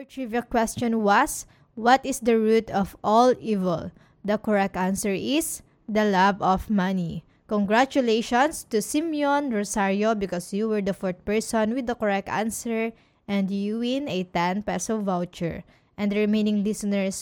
trivia question was, what is the root of all evil? The correct answer is the love of money. Congratulations to Simeon Rosario because you were the fourth person with the correct answer and you win a 10 peso voucher. And the remaining listeners